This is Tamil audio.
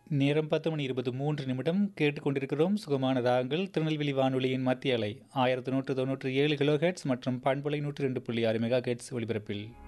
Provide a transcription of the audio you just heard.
நேரம் 10:23 கேட்டுக்கொண்டிருக்கிறோம். சுகமான ராகங்கள் திருநெல்வேலி வானொலியின் மத்திய அலை 1197 கிலோஹெர்ட்ஸ் மற்றும் பண்பலை 102.6 மெகா ஹெர்ட்ஸ் ஒலிபரப்பில்.